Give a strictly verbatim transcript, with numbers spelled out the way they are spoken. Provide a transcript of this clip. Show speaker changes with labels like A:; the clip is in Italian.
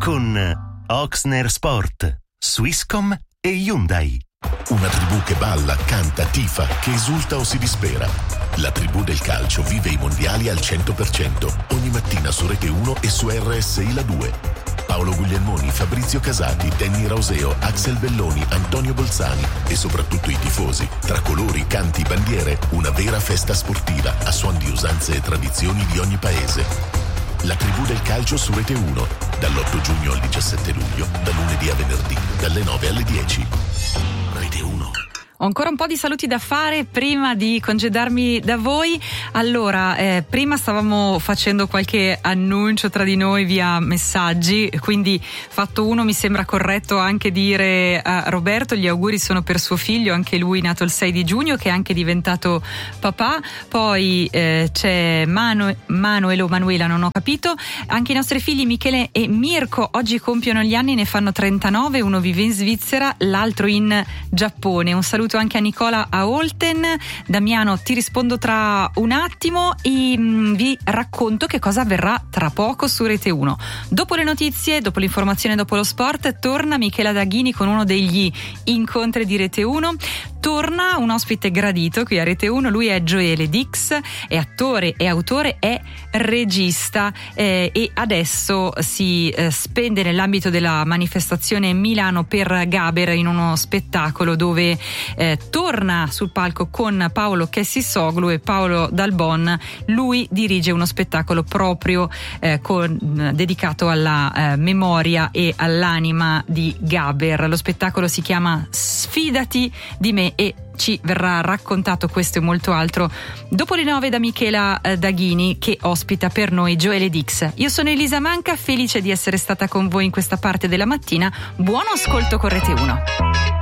A: con Oxner Sport, Swisscom e Hyundai.
B: Una tribù che balla, canta, tifa, che esulta o si dispera. La tribù del calcio vive i mondiali al cento per cento, ogni mattina su Rete uno e su R S I La due. Paolo Guglielmoni, Fabrizio Casati, Danny Rauseo, Axel Belloni, Antonio Bolzani e soprattutto i tifosi. Tra colori, canti, bandiere, una vera festa sportiva a suon di usanze e tradizioni di ogni paese. La tribù del calcio su Rete uno, dall'otto giugno al diciassette luglio, da lunedì a venerdì, dalle nove alle dieci. Rete uno.
C: Ho ancora un po' di saluti da fare prima di congedarmi da voi. Allora, eh, prima stavamo facendo qualche annuncio tra di noi via messaggi, quindi fatto uno mi sembra corretto anche dire a Roberto gli auguri sono per suo figlio, anche lui nato il sei di giugno, che è anche diventato papà. Poi eh, c'è Manu- Manuel o Manuela, non ho capito. Anche i nostri figli Michele e Mirko oggi compiono gli anni, ne fanno trentanove, uno vive in Svizzera, l'altro in Giappone. Un saluto anche a Nicola a Olten. Damiano, ti rispondo tra un attimo e mh, vi racconto che cosa avverrà tra poco su Rete uno. Dopo le notizie, dopo l'informazione, dopo lo sport, torna Michela Daghini con uno degli incontri di Rete uno. Torna un ospite gradito qui a Rete uno, lui è Joele Dix, è attore, è autore, è regista eh, e adesso si eh, spende nell'ambito della manifestazione Milano per Gaber in uno spettacolo dove eh, torna sul palco con Paolo Kessisoglu e Paolo Dalbon. Lui dirige uno spettacolo proprio eh, con, dedicato alla eh, memoria e all'anima di Gaber. Lo spettacolo si chiama Sfidati di me e ci verrà raccontato questo e molto altro dopo le nove da Michela eh, Daghini, che ospita per noi Joele Dix. Io sono Elisa Manca, felice di essere stata con voi in questa parte della mattina. Buon ascolto con Rete uno.